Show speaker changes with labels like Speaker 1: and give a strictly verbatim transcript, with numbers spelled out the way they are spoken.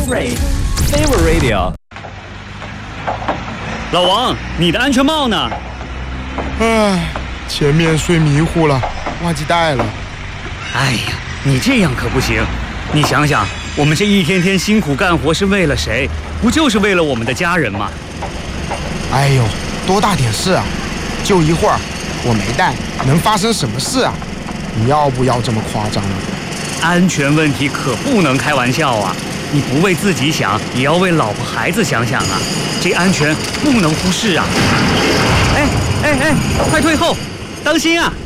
Speaker 1: Favorite Radio。
Speaker 2: 老王，你的安全帽呢？
Speaker 3: 唉，前面睡迷糊了，忘记带了。
Speaker 2: 哎呀，你这样可不行。你想想，我们这一天天辛苦干活是为了谁？不就是为了我们的家人吗？
Speaker 3: 哎呦，多大点事啊！就一会儿，我没带，能发生什么事啊？你要不要这么夸张啊？
Speaker 2: 安全问题可不能开玩笑啊！你不为自己想，也要为老婆孩子想想啊！这安全不能忽视啊！哎哎哎，快退后，当心啊！